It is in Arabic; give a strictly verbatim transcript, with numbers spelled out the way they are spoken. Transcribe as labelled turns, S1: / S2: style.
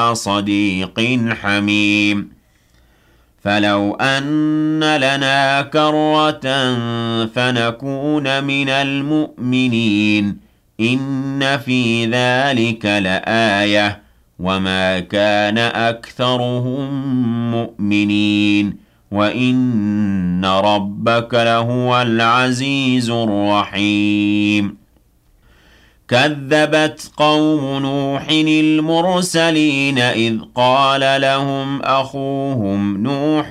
S1: صديق حميم فلو أن لنا كرة فنكون من المؤمنين إن في ذلك لآية وما كان أكثرهم مؤمنين وإن ربك لهو العزيز الرحيم كذبت قوم نوح المرسلين إذ قال لهم أخوهم نوح